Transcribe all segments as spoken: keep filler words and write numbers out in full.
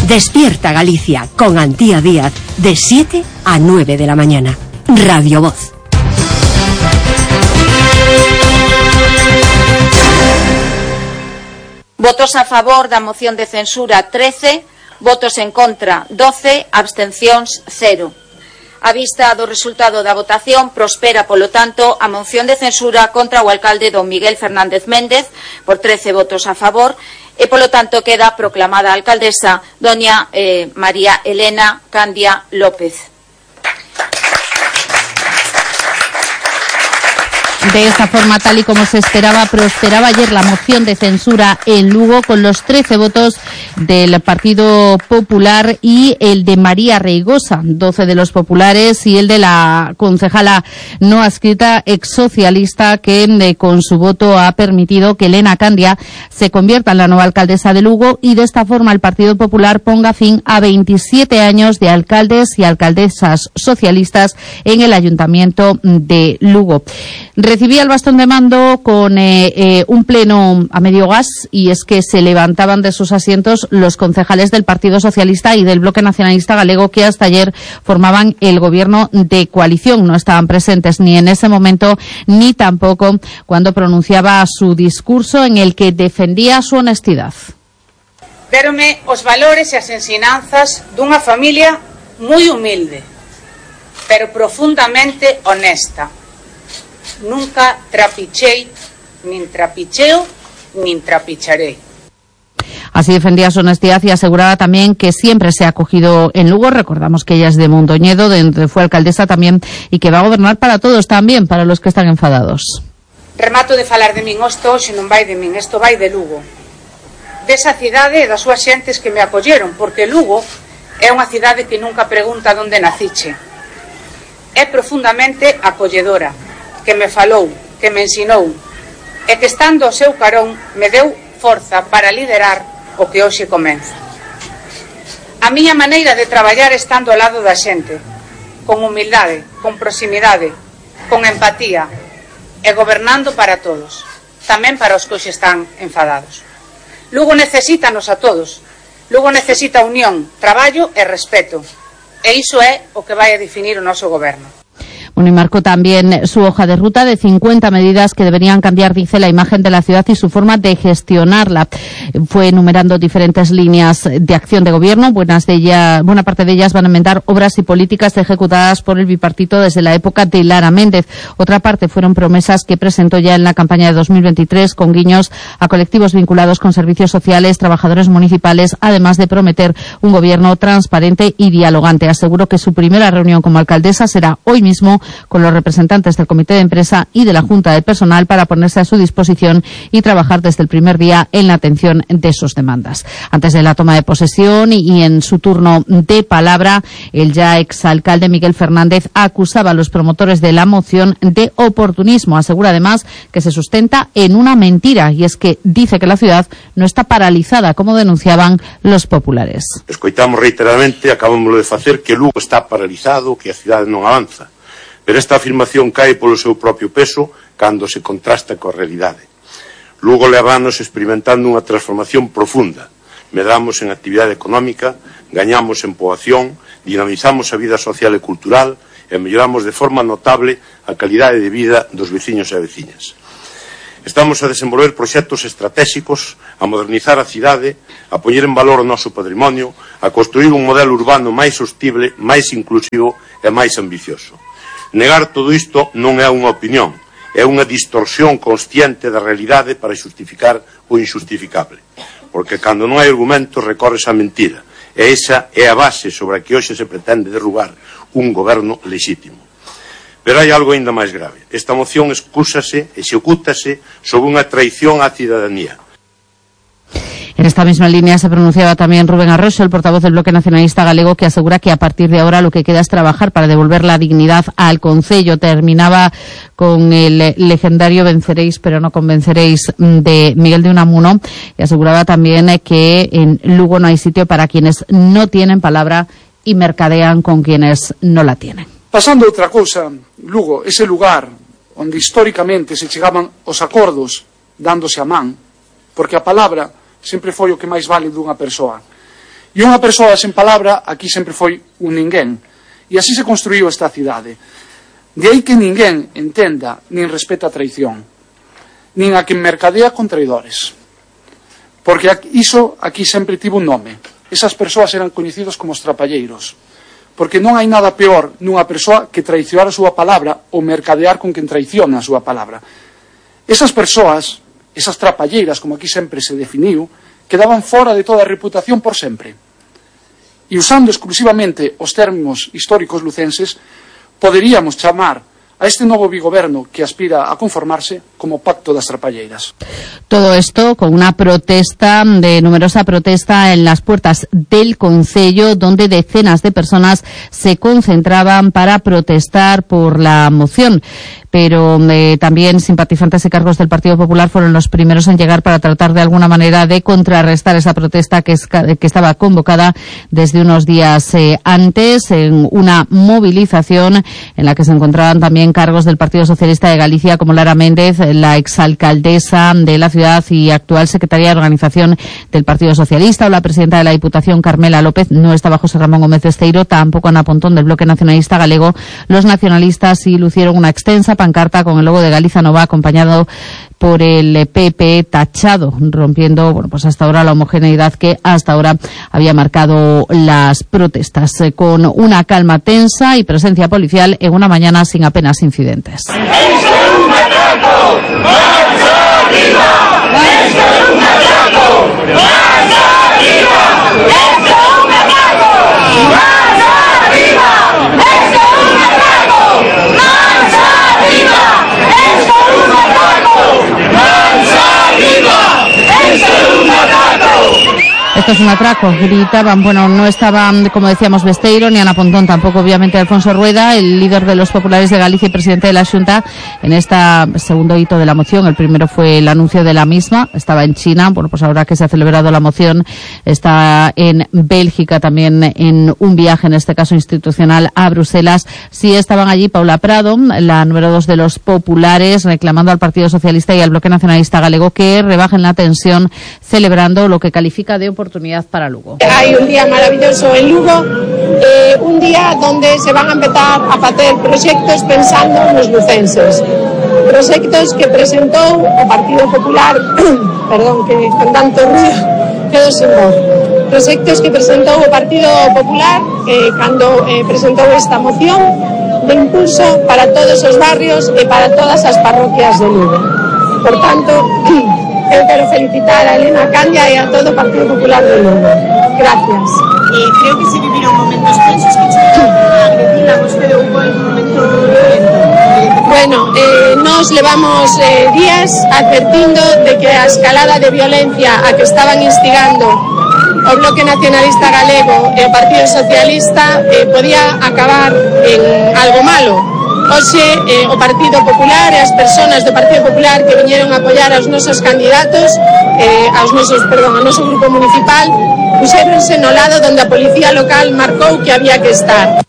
Despierta Galicia con Antía Díaz de siete a nueve de la mañana. Radio Voz. Votos a favor da moción de censura trece, votos en contra doce, abstencións cero. A vista do resultado da votación, prospera, polo tanto, a moción de censura contra o alcalde don Miguel Fernández Méndez por trece votos a favor e, polo tanto, queda proclamada a alcaldesa doña eh, María Elena Candia López. De esta forma, tal y como se esperaba, prosperaba ayer la moción de censura en Lugo con los trece votos del Partido Popular y el de María Reigosa, doce de los populares, y el de la concejala no adscrita exsocialista que eh, con su voto ha permitido que Elena Candia se convierta en la nueva alcaldesa de Lugo y de esta forma el Partido Popular ponga fin a veintisiete años de alcaldes y alcaldesas socialistas en el Ayuntamiento de Lugo. Recibía el bastón de mando con eh, eh, un pleno a medio gas, y es que se levantaban de sus asientos los concejales del Partido Socialista y del Bloque Nacionalista Galego, que hasta ayer formaban el gobierno de coalición. No estaban presentes ni en ese momento ni tampoco cuando pronunciaba su discurso en el que defendía su honestidad. Déronme os valores e as ensinanzas dunha familia moi humilde, pero profundamente honesta. Nunca trapichei, nin trapicheo, nin trapicharei. Así defendía su honestidad y aseguraba también que siempre se ha acogido en Lugo. Recordamos que ella es de Mondoñedo, de donde fue alcaldesa también, y que va a gobernar para todos también, para los que están enfadados. Remato de falar de min hosto, hoxe non vai de min, isto vai de Lugo. Desa cidade e das súas xentes que me acolleron, porque Lugo é unha cidade que nunca pregunta onde naciche. É profundamente acolledora, que me falou, que me ensinou, e que estando ao seu carón me deu forza para liderar o que hoxe comeza. A miña maneira de traballar estando ao lado da xente, con humildade, con proximidade, con empatía, e gobernando para todos, tamén para os que hoxe están enfadados. Lugo necesítanos a todos, Lugo necesita unión, traballo e respeto, e iso é o que vai a definir o noso goberno. Bueno, y marcó también su hoja de ruta de cincuenta medidas que deberían cambiar, dice, la imagen de la ciudad y su forma de gestionarla. Fue enumerando diferentes líneas de acción de gobierno. Buenas de ellas, buena parte de ellas van a enmendar obras y políticas ejecutadas por el bipartito desde la época de Lara Méndez. Otra parte fueron promesas que presentó ya en la campaña de dos mil veintitrés con guiños a colectivos vinculados con servicios sociales, trabajadores municipales, además de prometer un gobierno transparente y dialogante. Aseguró que su primera reunión como alcaldesa será hoy mismo con los representantes del comité de empresa y de la Junta de Personal para ponerse a su disposición y trabajar desde el primer día en la atención de sus demandas. Antes de la toma de posesión y, y en su turno de palabra, el ya exalcalde Miguel Fernández acusaba a los promotores de la moción de oportunismo. Asegura además que se sustenta en una mentira, y es que dice que la ciudad no está paralizada, como denunciaban los populares. Escoitamos reiteradamente, acabamos de facer, que Lugo está paralizado, que a cidade non avanza. Pero esta afirmación cae polo seu propio peso cando se contrasta coa realidade. Lugo leva anos experimentando unha transformación profunda. Medramos en actividade económica, gañamos en poboación, dinamizamos a vida social e cultural e melloramos de forma notable a calidade de vida dos veciños e veciñas. Estamos a desenvolver proxectos estratégicos, a modernizar a cidade, a poñer en valor o noso patrimonio, a construir un modelo urbano máis sostible, máis inclusivo e máis ambicioso. Negar todo isto non é unha opinión, é unha distorsión consciente da realidade para xustificar o injustificable. Porque cando non hai argumentos recorres a mentira, e esa é a base sobre a que hoxe se pretende derrubar un goberno lexítimo. Pero hai algo ainda máis grave. Esta moción excúsase, execútase sobre unha traición á cidadanía. En esta misma línea se pronunciaba también Rubén Arroxo, el portavoz del Bloque Nacionalista Galego, que asegura que a partir de ahora lo que queda es trabajar para devolver la dignidad al concello. Terminaba con el legendario venceréis pero no convenceréis de Miguel de Unamuno, y aseguraba también que en Lugo no hay sitio para quienes no tienen palabra y mercadean con quienes no la tienen. Pasando a outra cousa, Lugo, ese lugar onde históricamente se chegaban os acordos dándose a man, porque a palabra sempre foi o que máis vale dunha persoa. E E unha persoa sen palabra aquí sempre foi un ninguén. E así se construiu esta cidade. De aí que ninguén entenda nin respeta a traición, nin a quen mercadea con traidores. Porque iso aquí sempre tivo un nome. Esas persoas eran coñecidos como os trapalleiros. Porque non hai nada peor nunha persoa que traicionar a súa palabra ou mercadear con quen traiciona a súa palabra. Esas persoas, esas trapalleiras, como aquí sempre se definiu, quedaban fora de toda a reputación por sempre. E usando exclusivamente os términos históricos lucenses, poderíamos chamar a este novo bigoberno que aspira a conformarse como Pacto das Trapalleiras. Todo esto con una protesta, de numerosa protesta en las puertas del Concello, donde decenas de personas se concentraban para protestar por la moción. Pero eh, también simpatizantes y cargos del Partido Popular fueron los primeros en llegar para tratar de alguna manera de contrarrestar esa protesta que, es, que estaba convocada desde unos días eh, antes, en una movilización en la que se encontraban también cargos del Partido Socialista de Galicia, como Lara Méndez, la exalcaldesa de la ciudad y actual secretaria de organización del Partido Socialista, o la presidenta de la Diputación, Carmela López. No estaba José Ramón Gómez Besteiro, tampoco Ana Pontón, del Bloque Nacionalista Galego. Los nacionalistas sí lucieron una extensa pancarta con el logo de Galiza Nova, acompañado por el P P tachado, rompiendo, bueno, pues hasta ahora la homogeneidad que hasta ahora había marcado las protestas, eh, con una calma tensa y presencia policial en una mañana sin apenas incidentes. Esto es un atraco, gritaban. Bueno, no estaban, como decíamos, Besteiro ni Ana Pontón, tampoco obviamente Alfonso Rueda, el líder de los populares de Galicia y presidente de la Xunta, en este segundo hito de la moción. El primero fue el anuncio de la misma, estaba en China. Bueno, pues ahora que se ha celebrado la moción, está en Bélgica también en un viaje, en este caso institucional, a Bruselas. Sí estaban allí Paula Prado, la número dos de los populares, reclamando al Partido Socialista y al Bloque Nacionalista Galego que rebajen la tensión, celebrando lo que califica de oportunidad para Lugo. Hay un día maravilloso en Lugo, eh, un día donde se van a empezar a facer proxectos pensando nos lucenses. Proxectos que presentou o Partido Popular, perdón, que con tanto ruido quedo sin voz. Proxectos que presentou o Partido Popular eh, cando eh, presentou esta moción de impulso para todos os barrios e para todas as parroquias de Lugo. Por tanto, eu quero felicitar a Elena Candia e a todo o Partido Popular de Lugo. Gracias. Eh, creo que se viviron momentos tensos que chegaron a agredir a vostede ou foi un momento violento. Bueno, eh, nos levamos eh, días advertindo de que a escalada de violencia a que estaban instigando o Bloque Nacionalista Galego e o Partido Socialista eh, podía acabar en algo malo. Hoxe, eh, o Partido Popular e as persoas do Partido Popular que viñeron a apoiar aos nosos candidatos, eh, aos nosos, perdón, ao noso grupo municipal, puxéronse no lado donde a policía local marcou que había que estar.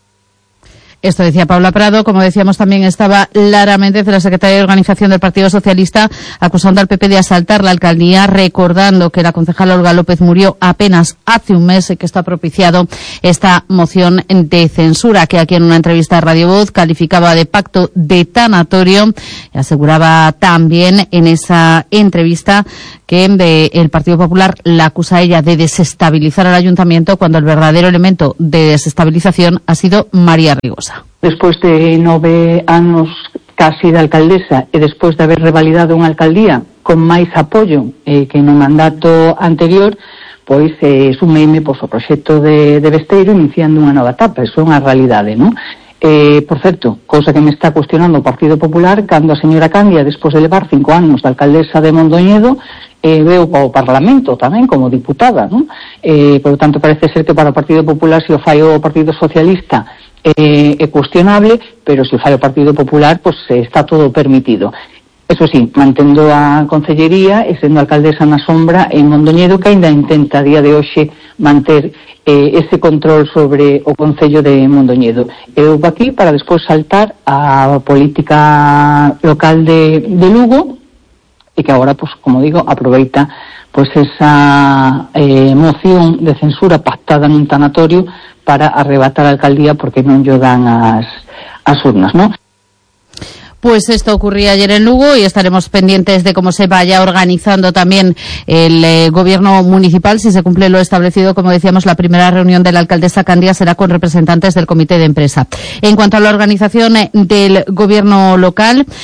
Esto decía Paula Prado. Como decíamos, también estaba Lara Méndez, la secretaria de Organización del Partido Socialista, acusando al P P de asaltar la alcaldía, recordando que la concejala Olga López murió apenas hace un mes y que está propiciado esta moción de censura, que aquí en una entrevista a Radio Voz calificaba de pacto de tanatorio, y aseguraba también en esa entrevista que de, el Partido Popular la acusa a ella de desestabilizar al ayuntamiento, cuando el verdadero elemento de desestabilización ha sido María Rigosa. Despois de nove anos casi de alcaldesa e despois de haber revalidado unha alcaldía con máis apoio eh, que no mandato anterior, pois eh, sumeime pois, o proxecto de, de Besteiro iniciando unha nova etapa. Eso é unha realidade, non? Eh, por certo, cousa que me está cuestionando o Partido Popular, cando a señora Candia, despois de levar cinco anos de alcaldesa de Mondoñedo, eh, veo ao Parlamento tamén como diputada, non? Eh, por lo tanto, parece ser que para o Partido Popular, se o fai o Partido Socialista, eh, é cuestionable, pero se o fai o Partido Popular, pois pues, está todo permitido. Eso sí, mantendo a concellería e sendo alcaldesa na sombra en Mondoñedo, que ainda intenta a día de hoxe manter eh, ese control sobre o Concello de Mondoñedo. Eu vou aquí para despois saltar a política local de, de Lugo, e que agora, pues, como digo, aproveita pois esa eh, moción de censura pactada nun tanatorio para arrebatar a alcaldía porque non llo dan as, as urnas, ¿no? Pues esto ocurría ayer en Lugo y estaremos pendientes de cómo se vaya organizando también el eh, gobierno municipal. Si se cumple lo establecido, como decíamos, la primera reunión de la alcaldesa Candia será con representantes del comité de empresa. En cuanto a la organización del gobierno local,